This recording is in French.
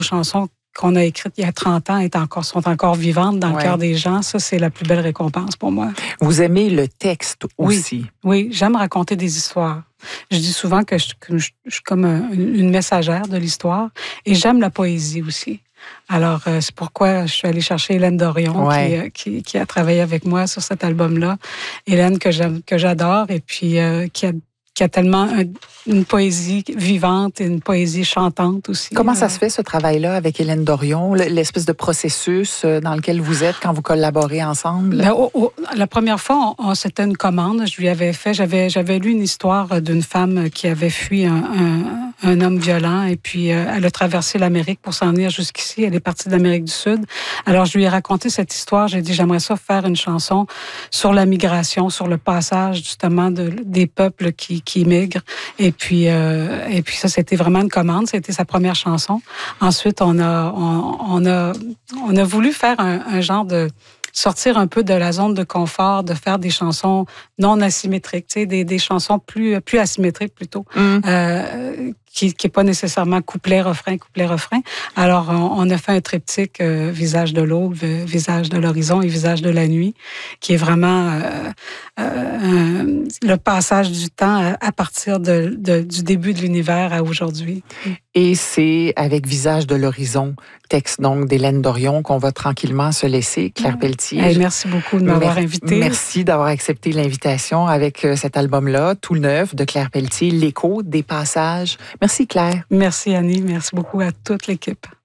chansons qu'on a écrites il y a 30 ans sont encore vivantes dans le cœur des gens. Ça, c'est la plus belle récompense pour moi. Vous aimez le texte aussi? Oui, j'aime raconter des histoires. Je dis souvent que je suis comme une messagère de l'histoire et j'aime la poésie aussi. Alors, c'est pourquoi je suis allée chercher Hélène Dorion qui a travaillé avec moi sur cet album-là. Hélène que j'adore et puis qui a tellement une poésie vivante et une poésie chantante aussi. Comment ça se fait, ce travail-là, avec Hélène Dorion, l'espèce de processus dans lequel vous êtes quand vous collaborez ensemble? Bien, la première fois, c'était une commande. Je lui avais fait, j'avais lu une histoire d'une femme qui avait fui un homme violent et puis elle a traversé l'Amérique pour s'en venir jusqu'ici. Elle est partie de l'Amérique du Sud. Alors, je lui ai raconté cette histoire. J'ai dit, j'aimerais ça faire une chanson sur la migration, sur le passage, justement, des peuples qui migrent. Et puis ça, c'était vraiment une commande. C'était sa première chanson. Ensuite, on a voulu faire un genre de sortir un peu de la zone de confort, de faire des chansons non asymétriques, tu sais, des chansons plus asymétriques plutôt, qui est pas nécessairement couplet-refrain. Alors, on a fait un triptyque visage de l'aube, visage de l'horizon et visage de la nuit, qui est vraiment le passage du temps à partir du début de l'univers à aujourd'hui. Et c'est avec Visage de l'horizon, texte donc d'Hélène Dorion, qu'on va tranquillement se laisser. Claire Pelletier. Hey, merci beaucoup de m'avoir invitée. Merci d'avoir accepté l'invitation avec cet album-là, tout neuf, de Claire Pelletier, L'écho des passages. Merci Claire. Merci Annie, merci beaucoup à toute l'équipe.